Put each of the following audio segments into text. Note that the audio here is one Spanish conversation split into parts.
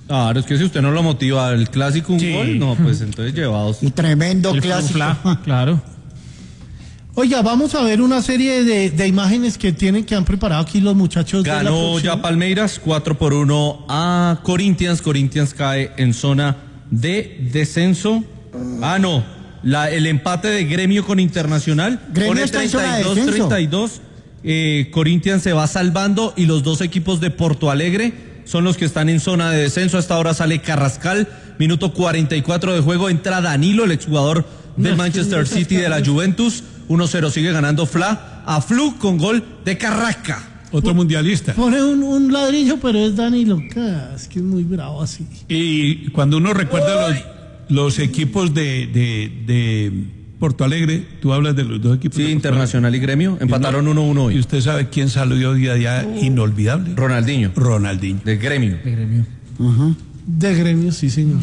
Claro, es que si usted no lo motiva al clásico un gol, no, pues entonces llevados. Y tremendo clásico. Claro. Oiga, vamos a ver una serie de imágenes que han preparado aquí los muchachos. Ganó ya Palmeiras 4-1 a Corinthians. Corinthians cae en zona de descenso. El empate de Gremio con Internacional. Gremio está en zona de descenso. 32-32. Corinthians se va salvando y los dos equipos de Porto Alegre son los que están en zona de descenso. Hasta ahora sale Carrascal, minuto 44 de juego, entra Danilo, el exjugador del Manchester City de la Juventus. 1-0 sigue ganando a Flu con gol de Carrasca. Otro mundialista. Pone un ladrillo, pero es Danilo. Es que es muy bravo así. Y cuando uno recuerda los equipos de Porto Alegre, tú hablas de los dos equipos. Sí, Internacional y Gremio, empataron 1-1 hoy. ¿Y usted sabe quién salió hoy día inolvidable? Ronaldinho. De Gremio. De Gremio, sí, señor.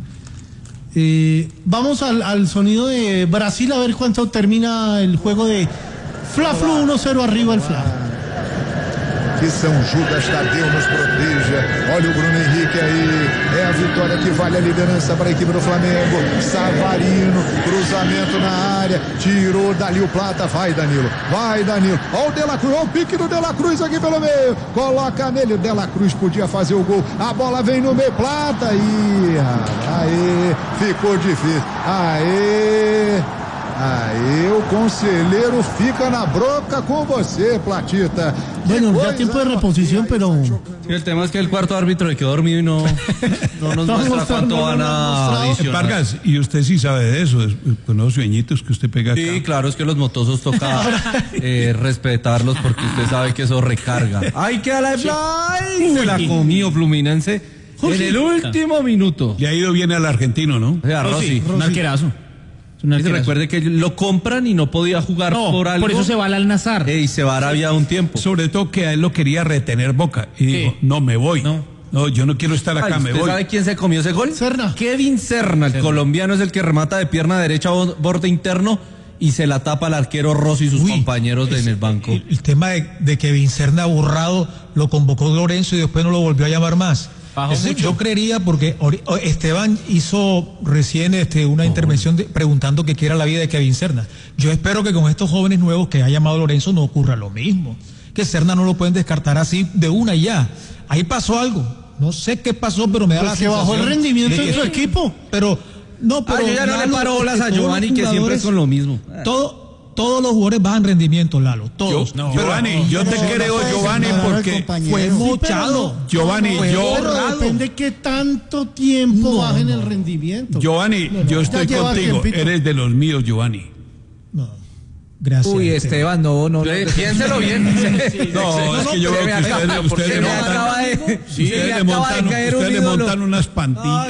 Vamos al sonido de Brasil a ver cuánto termina el juego de Fla-Flu. 1-0 arriba el Fla. Que São Judas Tadeu nos proteja. Olha o Bruno Henrique aí. É a vitória que vale a liderança para a equipe do Flamengo. Savarino, cruzamento na área. Tirou dali o Plata. Vai, Danilo. Olha o De La Cruz. Olha o pique do De La Cruz aqui pelo meio. Coloca nele. O De La Cruz podia fazer o gol. A bola vem no meio. Plata. Aê. Ficou difícil. Aí o conselheiro fica na broca con você, Platita. Bueno, ya tiempo de reposición, pero... Sí, el tema es que el cuarto árbitro le quedó dormido y no nos muestra cuánto van a adicionar. Vargas, y usted sí sabe de eso, con los sueñitos que usted pega acá. Sí, claro, es que los motosos toca respetarlos porque usted sabe que eso recarga. ¡Ay, que a la fly! Se la comió Fluminense en el último minuto. Le ha ido bien al argentino, ¿no? O sea, Rossi. Un arquerazo. Y se recuerde que lo compran y no podía jugar por algo. Por eso se va al Al-Nassr. Y se va a Arabia un tiempo. Sobre todo que a él lo quería retener Boca. Y dijo, no, me voy. No, yo no quiero estar acá, me voy. ¿Usted sabe quién se comió ese gol? Serna. Kevin Serna, el colombiano, es el que remata de pierna derecha borde interno y se la tapa al arquero Rossi y sus compañeros en el banco. El tema de Kevin Serna borrado, lo convocó Lorenzo y después no lo volvió a llamar más. Yo creería, porque Esteban hizo recién una intervención preguntando qué era la vida de Kevin Serna. Yo espero que con estos jóvenes nuevos que ha llamado Lorenzo no ocurra lo mismo. Que Serna no lo pueden descartar así de una y ya. Ahí pasó algo. No sé qué pasó, pero me da la sensación que bajó el rendimiento de su equipo. Pero yo ya no le paro bolas a Giovanni, que siempre es con lo mismo. Todos los jugadores bajan rendimiento, Lalo, todos. Giovanni, yo te creo, Giovanni, porque fue mochado. Giovanni, depende qué tanto tiempo bajen el rendimiento. Giovanni, yo estoy contigo, eres de los míos, Giovanni. No. Gracias. Uy, Esteban, no. Piénselo bien. No, es que yo creo que ustedes le montan unas pantillas.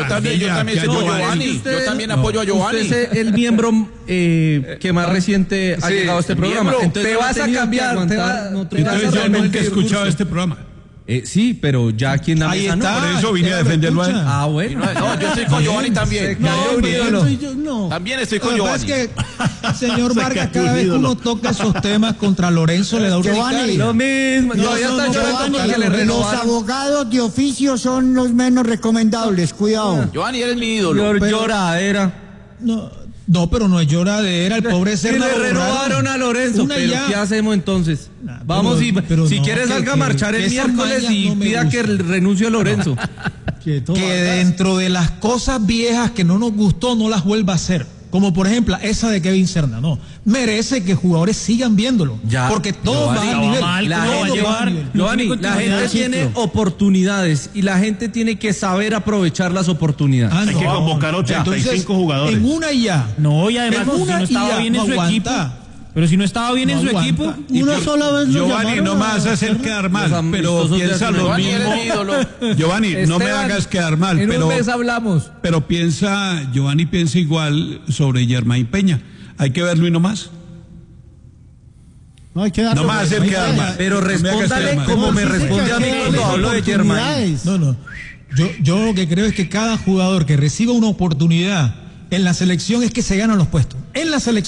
Yo también apoyo a Giovanni. Usted es el miembro que más reciente ha llegado a este programa. Entonces te vas a cambiar. Entonces yo nunca he escuchado este programa. Sí, pero ya aquí en la mesa no. Por eso vine a defenderlo a él. Ah, bueno. No, yo estoy con Giovanni también. También estoy con Giovanni. Es que, señor Vargas, cada vez que uno toca esos temas contra Lorenzo le da un Giovanni, lo mismo. Los abogados de oficio son los menos recomendables, cuidado. Giovanni, eres mi ídolo. Lloradera. No, pero no es lloradera, el pobre Serna. Le renovaron a Lorenzo, pero ¿qué hacemos entonces? Vamos, si quieres salga a marchar el miércoles y pida que renuncie a Lorenzo. Que dentro de las cosas viejas que no nos gustó, no las vuelva a hacer. Como por ejemplo esa de Kevin Serna, no. Merece que jugadores sigan viéndolo. Porque todos van a nivel. La gente tiene oportunidades y la gente tiene que saber aprovechar las oportunidades. Hay que convocar 85 jugadores. En una y ya. No, y además si no estaba bien en su equipo. Pero si no estaba bien en su equipo, una sola vez lo Giovanni, no me vas a hacer quedar mal, pero piensa lo mismo. Giovanni, no me hagas quedar mal, pero un mes hablamos. Pero Giovanni piensa igual sobre Germain Peña. Hay que verlo y no más. No hay que darlo. No me vas a hacer quedar mal. Pero respóndale como me responde a mí cuando hablo de Germain. No. Yo lo que creo es que cada jugador que reciba una oportunidad en la selección es que se ganan los puestos. En la selección.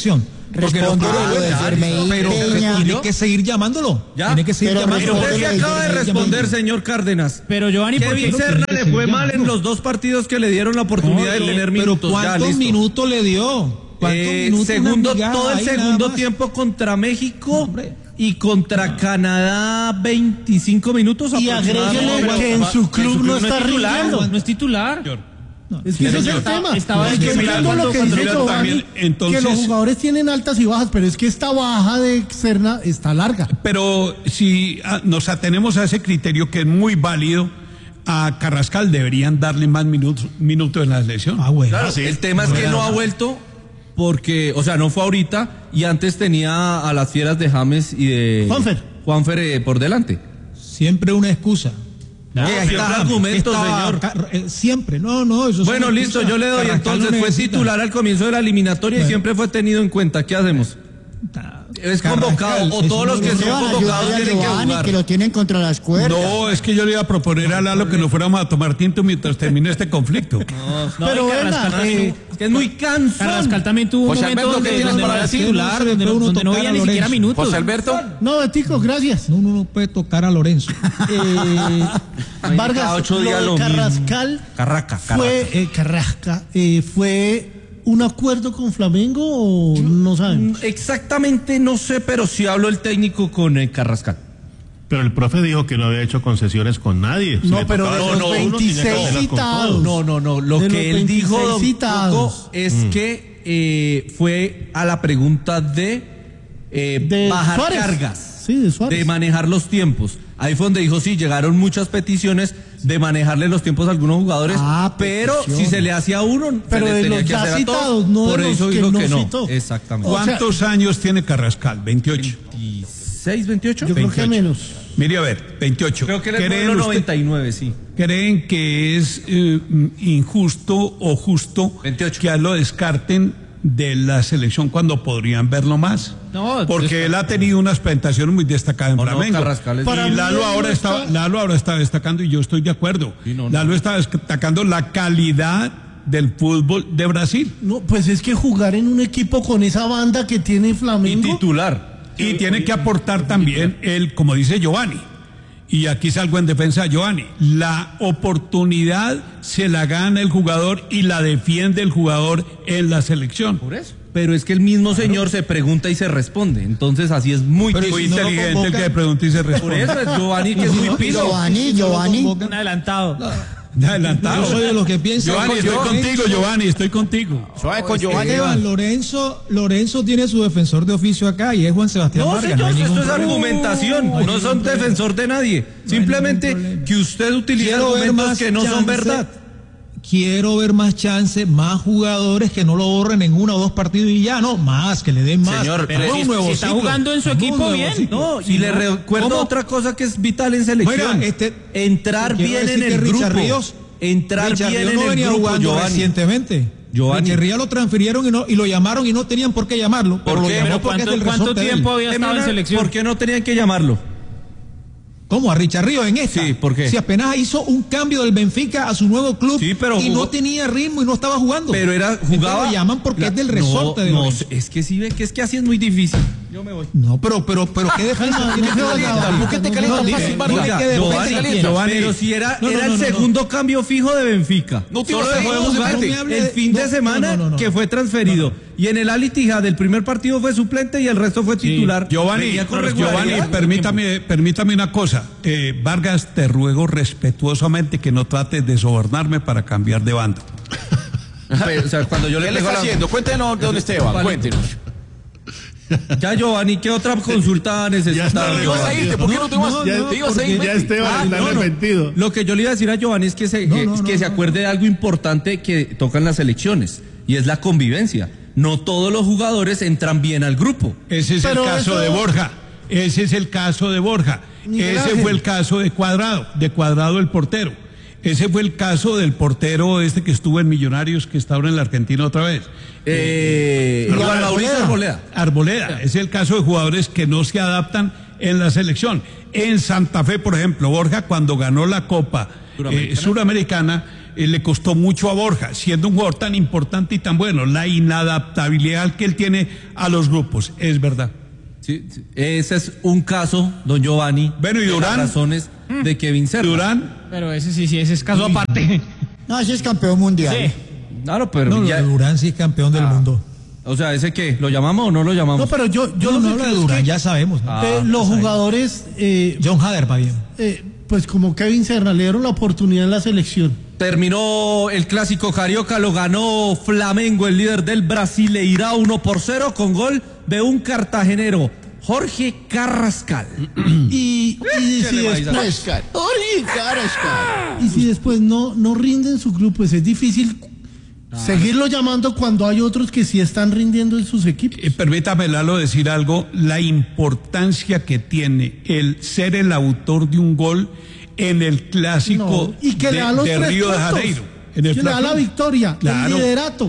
Responde lo de Fermín Peña. Tiene que seguir llamándolo. ¿Ya? Tiene que seguir Pero Pero llamándolo. usted se acaba de responder, señor Cárdenas. Pero Giovanni, ¿por qué? Kevin Serna le fue mal en los 2 partidos que le dieron la oportunidad de tener minutos. Pero ¿cuántos minutos le dio? ¿Cuántos minutos? Todo el segundo tiempo contra México y contra Canadá 25 minutos. Y agréguele que en su club no está rindiendo. No es titular. Es que ese es el tema. Estaba Es que mirando lo que dice Giovanni, entonces, que los jugadores tienen altas y bajas, pero es que esta baja de Serna está larga. Pero si nos atenemos a ese criterio que es muy válido, a Carrascal deberían darle más minutos en la selección. Bueno. Claro, el tema es que no ha vuelto porque, o sea, no fue ahorita y antes tenía a las fieras de James y de Juanfer por delante. Siempre una excusa. Argumentos, señor. Siempre, no. Eso bueno, listo, yo le doy. Entonces fue titular al comienzo de la eliminatoria y siempre fue tenido en cuenta. ¿Qué hacemos? Es convocado o todos los que son convocados tienen que jugar. Que lo tienen contra las cuerdas. No, es que yo le iba a proponer a Lalo que no fuéramos a tomar tinto mientras termine este conflicto. Pero es muy cansón. Carrascal también tuvo un momento donde no era titular, donde no veía ni siquiera minutos. José Alberto. No, Betico, gracias. No puede tocar a Lorenzo. Vargas, lo de Carrascal fue un acuerdo con Flamengo o no saben. Exactamente no sé, pero sí habló el técnico con Carrascal. Pero el profe dijo que no había hecho concesiones con nadie. No, pero de los 26 citados. No. Lo que él dijo, don Cuco, es que fue a la pregunta de bajar Suárez. cargas. Sí, de Suárez. De manejar los tiempos. Ahí fue donde dijo, sí, llegaron muchas peticiones de manejarle los tiempos a algunos jugadores, pero si se le hacía a uno, pero se le de tenía los que ya hacer a citados, todos. no Por de eso los dijo que que no no. citó. Exactamente. ¿Cuántos años tiene Carrascal? 28. 26, 28. Yo creo que menos. Mire, a ver, 28. Creo que le fue 99, sí. ¿Creen que es injusto o justo 28. que a lo descarten de la selección cuando podrían verlo más? No, porque él ha tenido unas presentaciones muy destacadas en Flamengo. Y Lalo ahora está destacando, y yo estoy de acuerdo. Lalo está destacando la calidad del fútbol de Brasil. No, pues es que jugar en un equipo con esa banda que tiene Flamengo. Y titular. Y tiene que aportar también él, como dice Giovanni. Y aquí salgo en defensa de Giovanni. La oportunidad se la gana el jugador y la defiende el jugador en la selección. Por eso. Pero es que el mismo señor se pregunta y se responde. Entonces así es muy inteligente el que pregunta y se responde. Por eso es Giovanni, que es muy pilo. Giovanni. Un adelantado. Yo soy de los que piensan. Giovanni, estoy contigo. Suave con Giovanni. Lorenzo tiene su defensor de oficio acá y es Juan Sebastián No, Vargas. señor, esto es argumentación. No son defensor de nadie. Simplemente que usted utiliza argumentos que no son verdad. Quiero ver más chance, más jugadores que no lo borren en 1 o 2 partidos y ya, no, más, que le den más. Señor, pero si está jugando en su equipo bien. No, y le recuerdo otra cosa que es vital en selección. Entrar bien en el grupo. Entrar bien en el grupo, Giovanni. Recientemente. Echeverría lo transfirieron y lo llamaron y no tenían por qué llamarlo. ¿Por qué? ¿Cuánto tiempo había estado en selección? ¿Por qué no tenían que llamarlo? ¿Cómo? ¿A Richard Ríos en esta? Sí, ¿por qué? Si apenas hizo un cambio del Benfica a su nuevo club y no tenía ritmo y no estaba jugando. Pero jugaba. Entonces lo llaman porque es del resorte de Lorenzo. Es que sí ve que es que así es muy difícil. Yo me voy. No, pero ¿qué defensa tiene que calienta? ¿Por qué te calientas fácil, Vargas? Giovanni, pero si era el segundo cambio fijo de Benfica. No te solo dejó de jugar el fin de semana que fue transferido. Y en el Al Ittihad del primer partido fue suplente y el resto fue titular. Giovanni, permítame una cosa. Vargas, te ruego respetuosamente que no trates de sobornarme para cambiar de bando. O sea, cuando yo ¿Qué le está haciendo? Cuéntenos de dónde Esteban, cuéntenos. Ya, Giovanni, ¿qué otra consulta necesita? ¿Te ibas a irte? ¿Por qué no te vas a ir? Ya Esteban está arrepentido. Lo que yo le iba a decir a Giovanni es que se acuerde de algo importante que tocan las elecciones, y es la convivencia. No todos los jugadores entran bien al grupo. Ese es el caso de Borja. Ese fue el caso de Cuadrado el portero. Ese fue el caso del portero que estuvo en Millonarios, que está ahora en la Argentina otra vez. Arboleda. Es el caso de jugadores que no se adaptan en la selección. En Santa Fe, por ejemplo, Borja, cuando ganó la Copa Suramericana, le costó mucho a Borja, siendo un jugador tan importante y tan bueno. La inadaptabilidad que él tiene a los grupos, es verdad. Sí, ese es un caso, don Giovanni. Bueno, ¿y Durán? Las razones de Kevin Serna. Durán. Pero ese sí, ese es caso aparte. No, ese es campeón mundial. Sí. Claro, pero No, ya, Durán sí es campeón del mundo. o sea, ¿ese qué? ¿Lo llamamos o no lo llamamos? No, pero yo No, lo no que habla de creo es Durán, que, ya sabemos, ¿no? los jugadores, John Hader, va bien. pues como Kevin Serna, le dieron la oportunidad en la selección. Terminó el clásico carioca, lo ganó Flamengo, el líder del Brasileirao, 1-0 con gol de un cartagenero, Jorge Carrascal. Y si después, y si después no rinde en su club, pues es difícil seguirlo llamando cuando hay otros que sí están rindiendo en sus equipos. Permítame, Lalo, decir algo. La importancia que tiene el ser el autor de un gol en el clásico Y que le da los de 3 Río de puntos, Janeiro. En el que le da la victoria, Claro. el liderato,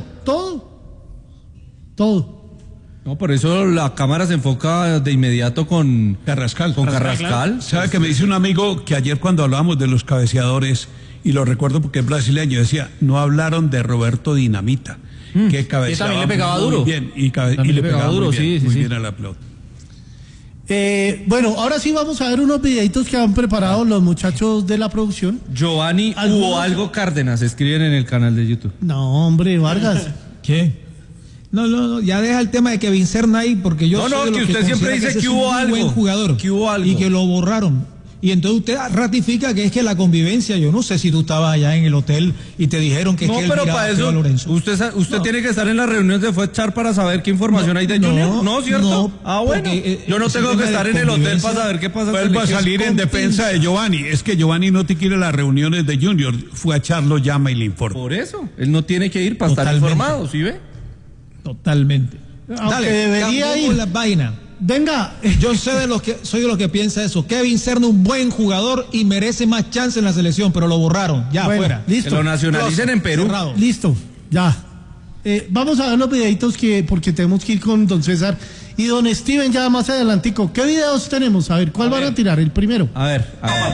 todo. No, por eso la cámara se enfoca de inmediato con Carrascal. Carrascal. ¿Sabe que me dice un amigo que ayer cuando hablábamos de los cabeceadores, y lo recuerdo porque es brasileño, decía, no hablaron de Roberto Dinamita, que cabeceaba también le pegaba muy duro. bien, y También le pegaba duro, muy bien, sí, muy sí. bien a la pelota. Bueno, ahora sí vamos a ver unos videitos que han preparado los muchachos de la producción. Giovanni ¿Algunos? hubo algo Cárdenas, escriben en el canal de YouTube. No, hombre, Vargas. ¿Qué? No, ya deja el tema de Kevin Serna ahí, porque yo No, soy de que los usted siempre considera dice ese que es un hubo muy algo, buen jugador, que hubo algo. y que lo borraron. Y entonces usted ratifica que es que la convivencia, yo no sé si tú estabas allá en el hotel y te dijeron que No, es que él pero miraba para a Teo eso Lorenzo. usted tiene que estar en las reuniones de Fuechar para saber qué información hay de Junior. No, ¿cierto? no, Bueno, porque, yo no ese tengo que tema de estar en el hotel convivencia, para saber qué pasa. Vuelvo a salir en defensa de Giovanni. Es que Giovanni no te quiere las reuniones de Junior. Fue a Charlo, llama y le informa. Por eso, él no tiene que ir para estar Totalmente. informado, ¿sí ve? Totalmente. Aunque Dale, debería cambiemos ir. la vaina. Venga, Yo soy de los que piensa eso. Kevin Serna, un buen jugador y merece más chance en la selección, pero lo borraron. Ya, bueno, fuera. Que listo. lo nacionalicen en Perú. Cerrado. Listo, ya. Vamos a ver los videitos porque tenemos que ir con don César y don Steven ya más adelantico. ¿Qué videos tenemos? A ver, ¿cuál van a tirar? El primero. A ver.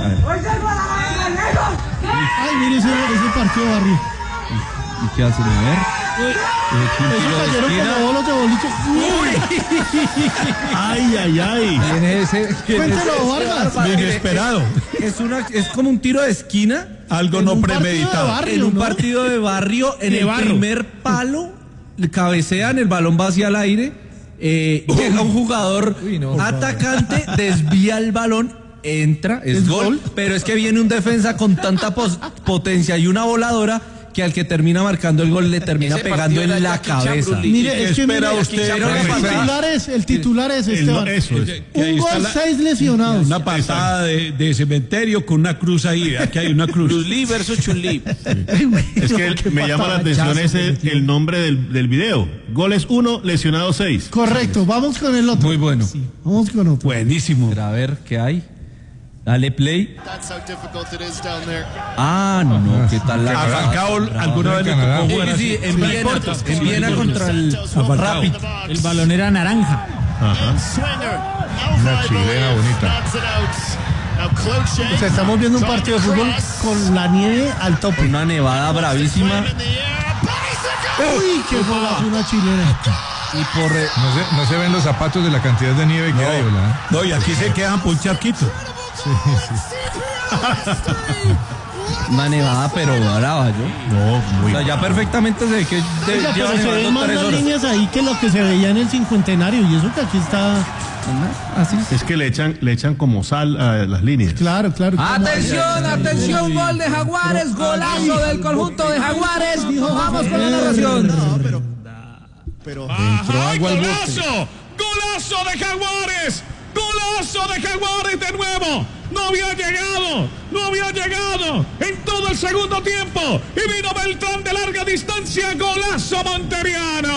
Ay, mire ese partido de barrio. ¿Y qué hacen? A ver. Eso cayeron como bolos de boliche. Ay. ¿Quién es ese? Cuéntelo, Vargas. Bien esperado. Es como un tiro de esquina. Algo En no un partido de premeditado. barrio. En un ¿no? partido de barrio, en De el barro. primer palo, cabecean, el balón va hacia el aire, llega un jugador atacante, desvía el balón, entra, es gol, pero es que viene un defensa con tanta potencia y una voladora que al que termina marcando el gol le termina Ese pegando partido en era la Jackie Chan, cabeza. Bruce Lee. Mire, ¿Qué es que espera mire, usted? el titular es Esteban. Eso es. Que ahí Un está gol, la- 6 lesionados. Una pasada de cementerio con una cruz ahí. Aquí hay una cruz. Bruce Lee versus Chun-Li. Es que me llama la atención el nombre del video. Goles 1, lesionados 6. Correcto, vamos con el otro. Muy bueno. Vamos con otro. Buenísimo. A ver, ¿qué hay? Dale play. Ah, no, ¿qué tal la A Falcao alguna vez le tocó Sí, jugar sí, así. en Viena, contra el Rapid. El balón era naranja. Una chilena bonita. O sea, estamos viendo un partido de fútbol con la nieve al tope. Una nevada bravísima. Uy, qué golazo, una chilena. Y por No se ven los zapatos de la cantidad de nieve que hay, ¿verdad? No, y aquí se quedan por un charquito. una nevada, pero brava, yo. No, O sea, ya perfectamente se ve que Oiga, pero llevan se ven nevando más 3 las horas. líneas ahí que lo que se veía en el cincuentenario. Y eso que aquí está. Así. es que le echan como sal a las líneas. Claro. Atención, gol de Jaguares, golazo del conjunto de Jaguares. Vamos con la narración. Entró agua al bote. ¡Golazo! ¡Golazo de Jaguares! ¡Golazo de Jaguares de nuevo! No había llegado en todo el segundo tiempo. Y vino Beltrán de larga distancia. ¡Golazo monteriano!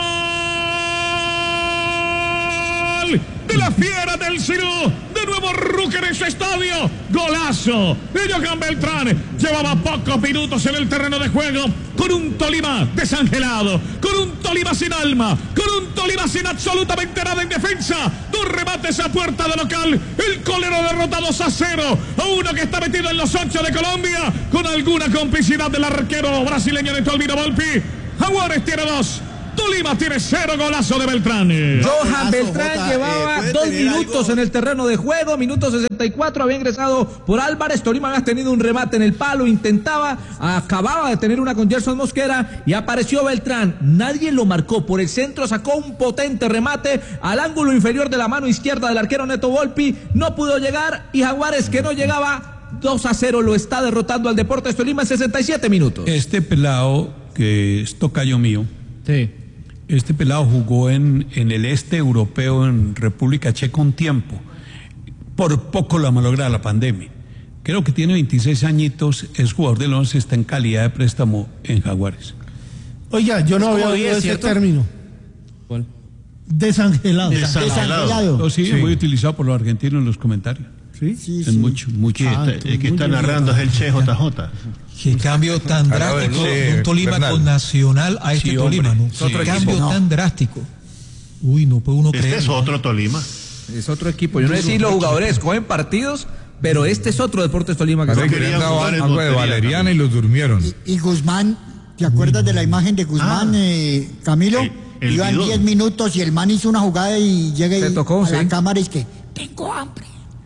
¡Gol de la fiera del Cirú! De nuevo Rucker en su estadio. Golazo de Johan Beltrán. Llevaba pocos minutos en el terreno de juego con un Tolima desangelado, con un Tolima sin alma, con un Tolima sin absolutamente nada en defensa. Dos remates a puerta de local. El colero derrota 2-0 a uno que está metido en los 8 de Colombia con alguna complicidad del arquero brasileño de Tolvino Volpi. Jaguares tiene 2. Tolima tiene 0, golazo de Beltrán. Johan Beltrán llevaba 2 minutos en el terreno de juego, minuto 64, había ingresado por Álvarez. Tolima había tenido un remate en el palo, acababa de tener una con Gerson Mosquera y apareció Beltrán. Nadie lo marcó, por el centro sacó un potente remate al ángulo inferior de la mano izquierda del arquero Neto Volpi. No pudo llegar y Jaguares, que no llegaba, 2-0 lo está derrotando al Deportes Tolima en 67 minutos. Este pelado, que es tocayo mío, sí. Este pelado jugó en el este europeo, en República Checa, un tiempo. Por poco lo malogra la pandemia. Creo que tiene 26 añitos, es jugador del 11, está en calidad de préstamo en Jaguares. Oiga, yo no había oído ese término. ¿Cuál? Desangelado. Oh, sí, es muy utilizado por los argentinos en los comentarios. Sí, es mucho. Es que está narrando es el Che JJ. Qué cambio tan drástico de un Tolima Bernal. Con Nacional a este Tolima, ¿no? Qué cambio tan drástico. Uy, no puede uno creer. Este es otro Tolima. Es otro equipo. Yo no sé si los jugadores cogen partidos, pero este es otro Deportes Tolima. Que querían dar algo de Valeriana y los durmieron. Y Guzmán, ¿te acuerdas de la imagen de Guzmán, Camilo? Iban 10 minutos y el man hizo una jugada y llega y a la cámara y es que tengo hambre.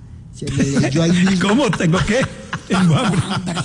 Yo ahí mismo. ¿Cómo tengo qué? Tengo hambre.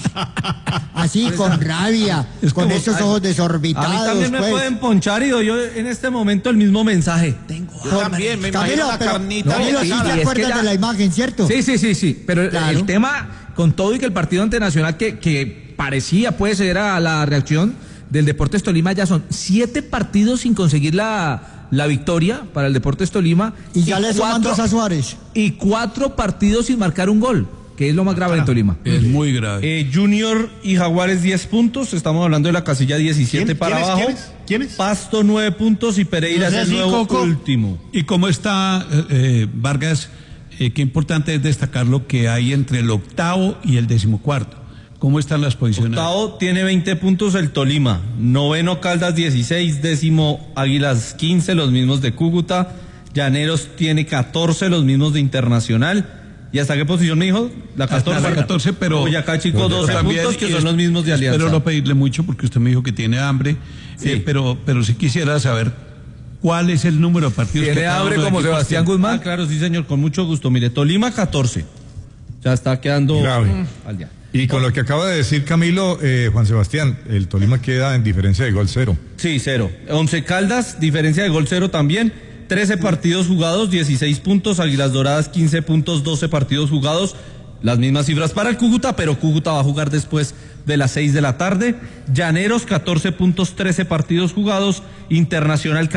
Así, con rabia, con esos ojos desorbitados. A mí también me pueden ponchar y doy yo en este momento el mismo mensaje. Tengo hambre. También, me imagino la carnita. Camilo, sí te acuerdas de la imagen, ¿cierto? Sí. Pero claro. El tema, con todo y que el partido ante Nacional que parecía puede ser a la reacción del Deportes Tolima, ya son 7 partidos sin conseguir la victoria para el Deportes Tolima. Y ya le suman 2 a Suárez. Y 4 partidos sin marcar un gol, que es lo más grave en Tolima. Es muy grave. Junior y Jaguares 10 puntos, estamos hablando de la casilla 17 para abajo. ¿Quiénes? Pasto 9 puntos y Pereira es el nuevo último. ¿Y cómo está Vargas? Qué importante es destacar lo que hay entre el 8º y el 14º. ¿Cómo están las posiciones? 8º tiene 20 puntos el Tolima, 9º Caldas 16, 10º Águilas 15, los mismos de Cúcuta, Llaneros tiene 14, los mismos de Internacional. ¿Y hasta qué posición me dijo? La 14. La 14, pero Boyacá Chico 12 puntos, que son los mismos de Alianza. Espero no pedirle mucho porque usted me dijo que tiene hambre, sí. Pero sí quisiera saber cuál es el número de partidos. ¿Tiene hambre como Sebastián Guzmán? Claro, sí señor, con mucho gusto. Mire, Tolima 14, ya está quedando al día. Y con lo que acaba de decir Camilo, Juan Sebastián, el Tolima queda en diferencia de gol 0. Sí, 0. 11 Caldas, diferencia de gol 0 también. 13 partidos jugados, 16 puntos. Águilas Doradas, 15 puntos, 12 partidos jugados. Las mismas cifras para el Cúcuta, pero Cúcuta va a jugar después de las 6 de la tarde. Llaneros, 14 puntos, 13 partidos jugados. Internacional,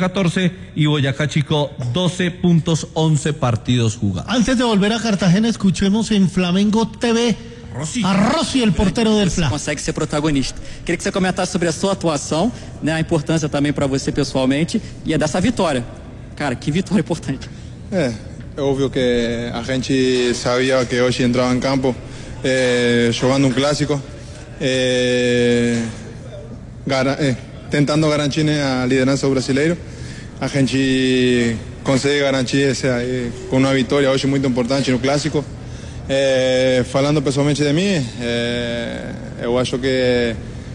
14 y Boyacá Chico, 12 puntos, 11 partidos jugados. Antes de volver a Cartagena, escuchemos en Flamengo TV a Rossi, el portero del Fla. Consegue ser protagonista. Queria que você comentasse sobre a sua atuação, né, a importância também para você pessoalmente e dessa vitória. Cara, que vitória importante. É óbvio que a gente sabia que hoje entrava em campo jogando um clássico, tentando garantir a liderança do brasileiro. A gente consegue garantir com uma vitória hoje muito importante no clássico. Falando pessoalmente de mim, eu acho que,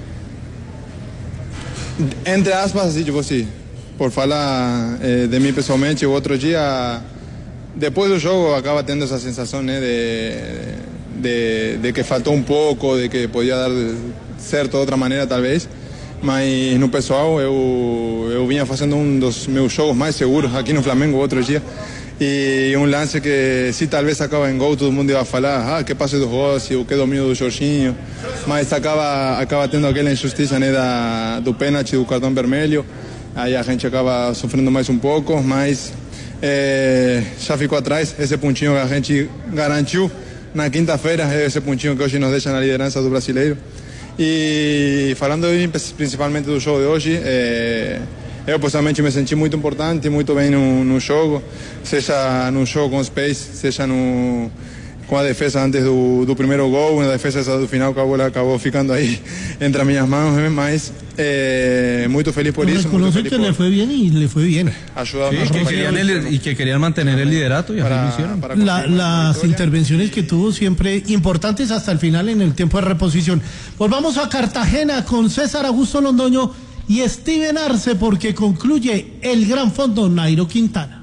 entre aspas, tipo assim, por falar de mim pessoalmente, o outro dia, depois do jogo, acaba tendo essa sensação, né, de que faltou um pouco, de que podia dar certo de outra maneira, talvez. Mas no pessoal, eu vinha fazendo um dos meus jogos mais seguros aqui no Flamengo outro dia. E um lance que, se talvez acaba em gol, todo mundo ia falar, que passe do Rossi, o que domínio do Jorginho, mas acaba tendo aquela injustiça, né, do pênalti, do cartão vermelho, aí a gente acaba sofrendo mais um pouco, mas já ficou atrás esse pontinho que a gente garantiu na quinta-feira, esse pontinho que hoje nos deixa na liderança do brasileiro. E falando principalmente do jogo de hoje, eu pessoalmente me senti muito importante, muito bem no jogo, seja no jogo com os pés, seja com a defesa antes do primeiro gol, na defesa essa do final que a bola acabou ficando aí entre as minhas mãos, mas muito feliz por isso. Reconoce que le fue bien y le fue bien. Y que querían mantener el liderato y así lo hicieron. Las intervenciones que tuvo siempre importantes hasta el final en el tiempo de reposición. Volvamos a Cartagena con César Augusto Londoño y Steven Arce porque concluye el Gran Fondo Nairo Quintana.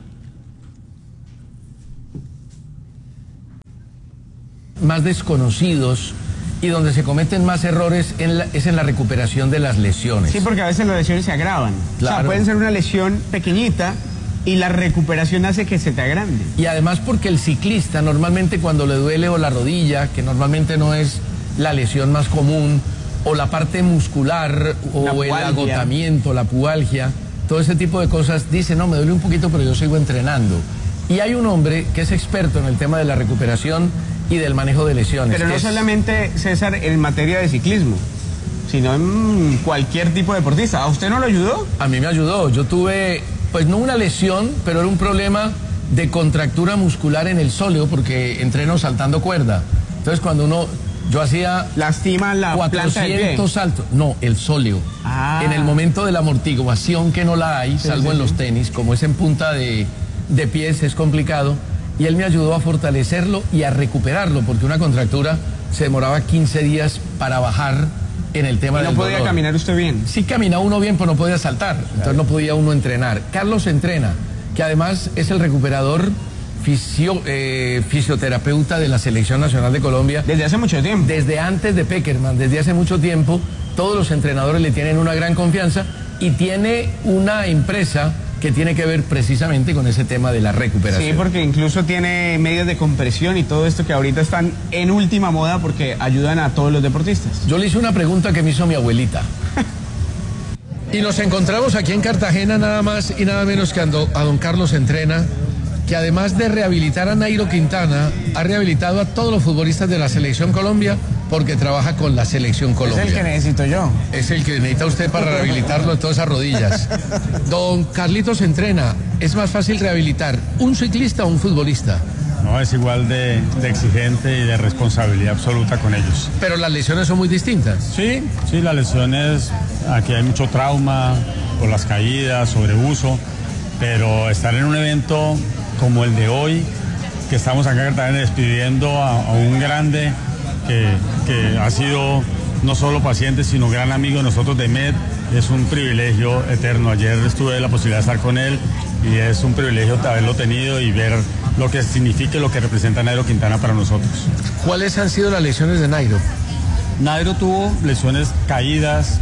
Más desconocidos y donde se cometen más errores es en la recuperación de las lesiones. Sí, porque a veces las lesiones se agravan. Claro. O sea, pueden ser una lesión pequeñita y la recuperación hace que se te agrande. Y además porque el ciclista normalmente cuando le duele o la rodilla, que normalmente no es la lesión más común, o la parte muscular, o el agotamiento, la pubalgia, todo ese tipo de cosas, dice, no, me duele un poquito, pero yo sigo entrenando. Y hay un hombre que es experto en el tema de la recuperación y del manejo de lesiones. Pero no solamente, César, en materia de ciclismo, sino en cualquier tipo de deportista. ¿A usted no lo ayudó? A mí me ayudó. Yo tuve, pues no una lesión, pero era un problema de contractura muscular en el sóleo porque entreno saltando cuerda. Entonces cuando yo hacía... Lastima la planta del pie. 400 saltos. No, el sóleo. En el momento de la amortiguación que no la hay, salvo en los tenis, como es en punta de pies, es complicado. Y él me ayudó a fortalecerlo y a recuperarlo, porque una contractura se demoraba 15 días para bajar en el tema del dolor. ¿No podía caminar usted bien? Sí caminaba uno bien, pero no podía saltar. Entonces no podía uno entrenar. Carlos Entrena, que además es el recuperador fisioterapeuta de la Selección Nacional de Colombia. ¿Desde hace mucho tiempo? Desde antes de Peckerman, desde hace mucho tiempo. Todos los entrenadores le tienen una gran confianza y tiene una empresa que tiene que ver precisamente con ese tema de la recuperación. Sí, porque incluso tiene medios de compresión y todo esto que ahorita están en última moda porque ayudan a todos los deportistas. Yo le hice una pregunta que me hizo mi abuelita. Y nos encontramos aquí en Cartagena nada más y nada menos que a don Carlos Entrena, que además de rehabilitar a Nairo Quintana, ha rehabilitado a todos los futbolistas de la Selección Colombia porque trabaja con la Selección Colombia. Es el que necesito yo. Es el que necesita usted para rehabilitarlo de todas esas rodillas. Don Carlitos Entrena, ¿es más fácil rehabilitar un ciclista o un futbolista? No, es igual de exigente y de responsabilidad absoluta con ellos. Pero las lesiones son muy distintas. Sí, las lesiones, aquí hay mucho trauma por las caídas, sobreuso, pero estar en un evento como el de hoy, que estamos acá en Cartagena despidiendo a un grande que ha sido no solo paciente, sino gran amigo de nosotros de MED, es un privilegio eterno. Ayer tuve la posibilidad de estar con él y es un privilegio haberlo tenido y ver lo que significa y lo que representa Nairo Quintana para nosotros. ¿Cuáles han sido las lesiones de Nairo? Nairo tuvo lesiones caídas,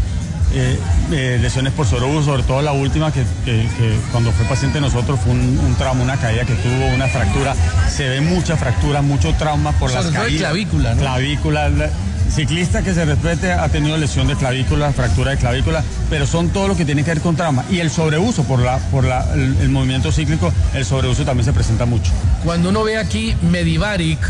lesiones por sobreuso, sobre todo la última que cuando fue paciente de nosotros fue un trauma, una caída que tuvo, una fractura. Se ve mucha fractura, mucho trauma por las caídas. Clavícula, ¿no? Clavícula. Ciclista que se respete ha tenido lesión de clavícula, fractura de clavícula, pero son todo lo que tiene que ver con trauma. Y el sobreuso por el movimiento cíclico, el sobreuso también se presenta mucho. Cuando uno ve aquí Medivaric,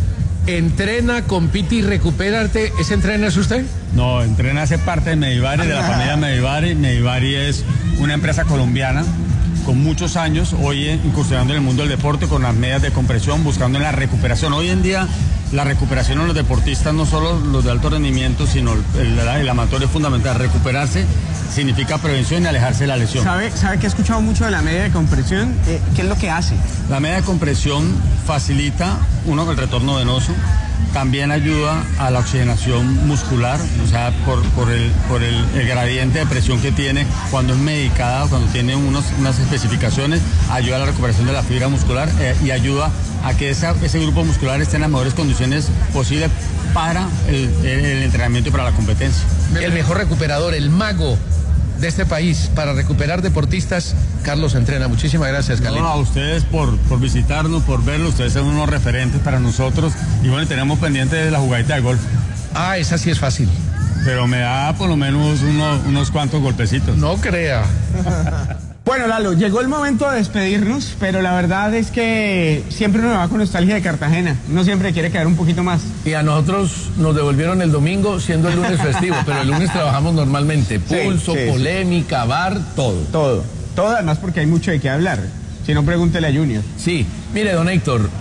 entrena, compite y recupérate, ¿ese entrena es usted? No, Entrena hace parte de Medivari, de la familia Medivari. Medivari es una empresa colombiana con muchos años, hoy incursionando en el mundo del deporte con las medias de compresión, buscando en la recuperación. Hoy en día la recuperación en los deportistas, no solo los de alto rendimiento, sino el amateur es fundamental. Recuperarse significa prevención y alejarse de la lesión. ¿Sabe que he escuchado mucho de la media de compresión? ¿Qué es lo que hace? La media de compresión facilita, el retorno venoso, también ayuda a la oxigenación muscular, o sea, por el gradiente de presión que tiene cuando es medicada, cuando tiene unas especificaciones, ayuda a la recuperación de la fibra muscular y ayuda a que ese grupo muscular esté en las mejores condiciones posibles para el entrenamiento y para la competencia. El mejor recuperador, el mago de este país para recuperar deportistas, Carlos Entrena. Muchísimas gracias, Carlitos. No, a ustedes por visitarnos, por verlo. Ustedes son unos referentes para nosotros. Y bueno, tenemos pendiente de la jugadita de golf. Ah, esa sí es fácil. Pero me da por lo menos unos cuantos golpecitos. No crea. Bueno, Lalo, llegó el momento de despedirnos, pero la verdad es que siempre uno va con nostalgia de Cartagena. Uno siempre quiere quedar un poquito más. Y a nosotros nos devolvieron el domingo siendo el lunes festivo, pero el lunes trabajamos normalmente. Pulso, polémica, bar, todo. Todo, además porque hay mucho de qué hablar. Si no, pregúntele a Junior. Sí, mire, don Héctor,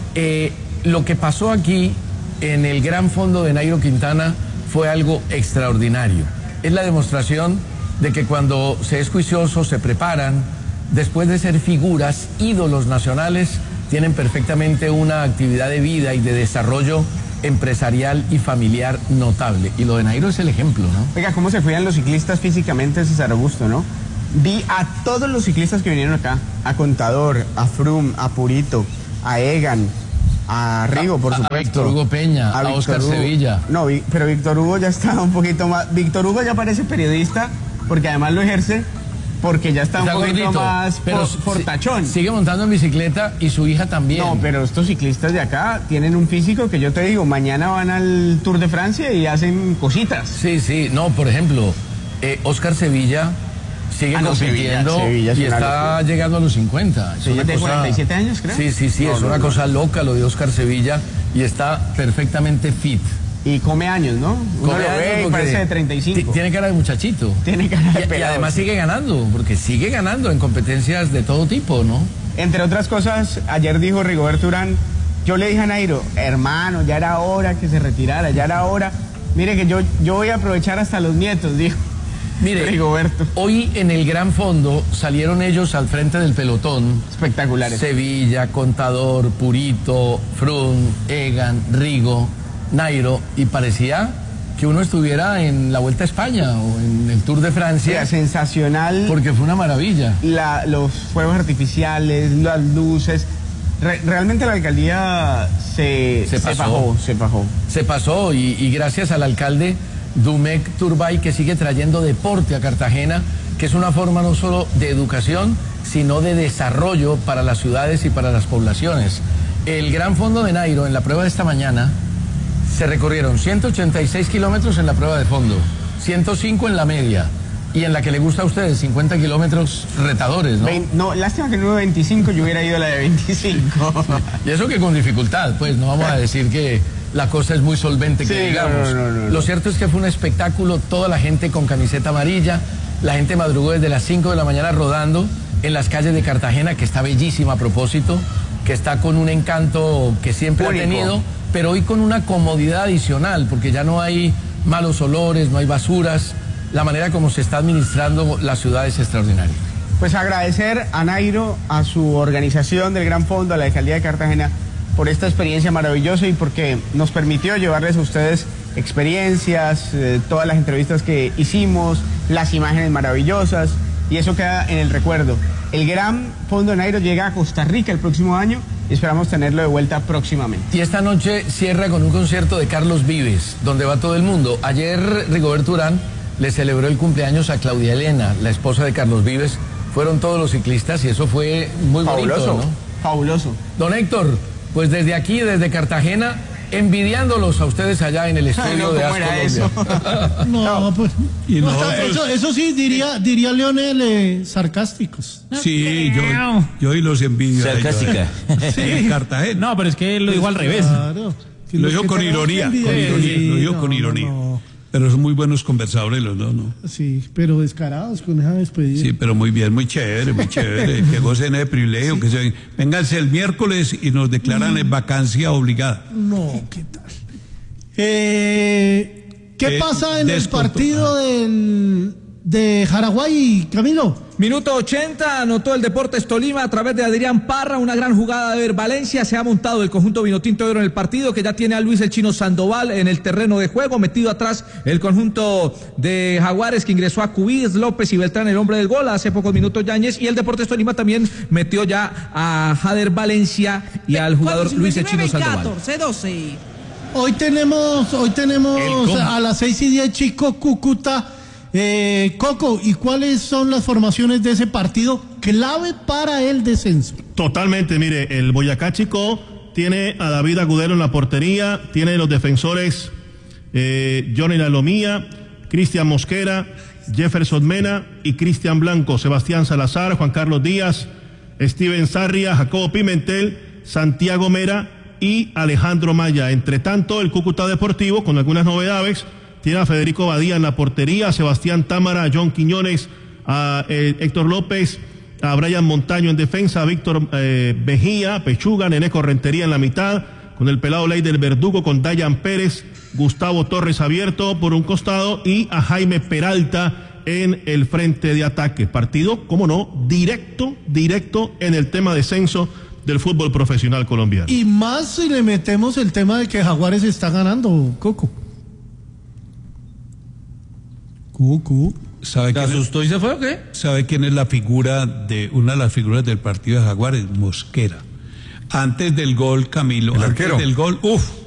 lo que pasó aquí en el Gran Fondo de Nairo Quintana fue algo extraordinario. Es la demostración de que cuando se es juicioso, se preparan, después de ser figuras, ídolos nacionales, tienen perfectamente una actividad de vida y de desarrollo empresarial y familiar notable. Y lo de Nairo es el ejemplo, ¿no? Oiga, cómo se cuidan los ciclistas físicamente, César Augusto, ¿no? Vi a todos los ciclistas que vinieron acá, a Contador, a Froome, a Purito, a Egan, a Rigo, por supuesto. A Víctor Hugo Peña, a Oscar Sevilla. No, pero Víctor Hugo ya está un poquito más... Víctor Hugo ya parece periodista, porque además lo ejerce, porque ya está un poquito gordito, más fortachón. Sigue montando en bicicleta y su hija también. No, pero estos ciclistas de acá tienen un físico que yo te digo, mañana van al Tour de Francia y hacen cositas. Sí, no, por ejemplo, Oscar Sevilla sigue compitiendo Sevilla y está llegando a los 50. Sevilla tiene 47 años, creo. Sí, es una cosa loca lo de Oscar Sevilla y está perfectamente fit. Y come años, ¿no? Uno lo ve y parece de 35. Tiene cara de muchachito. Tiene cara de pelado. Y además sigue ganando, porque sigue ganando en competencias de todo tipo, ¿no? Entre otras cosas, ayer dijo Rigoberto Urán, yo le dije a Nairo, hermano, ya era hora que se retirara, ya era hora. Mire que yo voy a aprovechar hasta los nietos, dijo. Mire, Rigoberto. Hoy en el Gran Fondo salieron ellos al frente del pelotón. Espectaculares. Sevilla, Contador, Purito, Froome, Egan, Rigo, Nairo, y parecía que uno estuviera en la Vuelta a España o en el Tour de Francia. Era sensacional. Porque fue una maravilla. Los fuegos artificiales, las luces. Realmente la alcaldía se pasó y gracias al alcalde Dumec Turbay, que sigue trayendo deporte a Cartagena, que es una forma no solo de educación, sino de desarrollo para las ciudades y para las poblaciones. El Gran Fondo de Nairo, en la prueba de esta mañana, se recorrieron 186 kilómetros en la prueba de fondo, 105 en la media, y en la que le gusta a ustedes, 50 kilómetros retadores, ¿no? No, lástima que no hubo 25, yo hubiera ido a la de 25. Y eso que con dificultad, pues, no vamos a decir que la cosa es muy solvente, que digamos. No. Lo cierto es que fue un espectáculo, toda la gente con camiseta amarilla, la gente madrugó desde las 5 de la mañana rodando en las calles de Cartagena, que está bellísima a propósito, que está con un encanto que siempre ha tenido, pero hoy con una comodidad adicional, porque ya no hay malos olores, no hay basuras. La manera como se está administrando la ciudad es extraordinaria. Pues agradecer a Nairo, a su organización del Gran Fondo, a la Alcaldía de Cartagena, por esta experiencia maravillosa y porque nos permitió llevarles a ustedes experiencias, todas las entrevistas que hicimos, las imágenes maravillosas, y eso queda en el recuerdo. El Gran Fondo de Nairo llega a Costa Rica el próximo año y esperamos tenerlo de vuelta próximamente. Y esta noche cierra con un concierto de Carlos Vives, donde va todo el mundo. Ayer Rigoberto Urán le celebró el cumpleaños a Claudia Elena, la esposa de Carlos Vives. Fueron todos los ciclistas y eso fue muy bonito, ¿no? Fabuloso. Don Héctor, pues desde aquí, desde Cartagena, envidiándolos a ustedes allá en el estudio de AS Colombia. No, pues. Y eso sí, diría Leonel, sarcásticos. Sí, yo y los envidio. Sarcástica. Sí, en Cartagena. No, pero es que lo dijo al revés. Claro. Lo dijo con ironía, lo dijo con ironía. Pero son muy buenos conversadores los dos, ¿no? Sí, pero descarados con esa despedida. Sí, pero muy bien, muy chévere. Que gocen de privilegio, sí. Que vénganse el miércoles y nos declaran en vacancia obligada. No, ¿qué tal? ¿Qué pasa en el partido de Jaraguay, Camilo? Minuto 80, anotó el Deportes Tolima a través de Adrián Parra, una gran jugada de Valencia. Se ha montado el conjunto vinotinto de oro en el partido, que ya tiene a Luis el Chino Sandoval en el terreno de juego, metido atrás el conjunto de Jaguares, que ingresó a Cubillas, López y Beltrán, el hombre del gol, hace pocos minutos Yáñez, y el Deportes Tolima también metió ya a Jader Valencia y al jugador Luis el Chino Sandoval. 14-12. Hoy tenemos a las 6:10 Chico Cúcuta. Coco, ¿y cuáles son las formaciones de ese partido clave para el descenso? Totalmente, mire, el Boyacá Chico tiene a David Agudelo en la portería, tiene los defensores Johnny Lalomía, Cristian Mosquera, Jefferson Mena y Cristian Blanco, Sebastián Salazar, Juan Carlos Díaz, Steven Sarria, Jacobo Pimentel, Santiago Mera y Alejandro Maya. Entre tanto, el Cúcuta Deportivo, con algunas novedades, tiene a Federico Badía en la portería, a Sebastián Támara, a John Quiñones, a Héctor López, a Brian Montaño en defensa, a Víctor Mejía, Pechuga, Neneco Rentería en la mitad, con el pelado Leider Verdugo, con Dayan Pérez, Gustavo Torres abierto por un costado y a Jaime Peralta en el frente de ataque. Partido, como no, directo en el tema de descenso del fútbol profesional colombiano. Y más si le metemos el tema de que Jaguares está ganando, Coco. ¿Sabe quién asustó y se fue o qué? ¿Sabe quién es una de las figuras del partido de Jaguares? Mosquera. Antes del gol, Camilo, ¿El arquero? Antes del gol,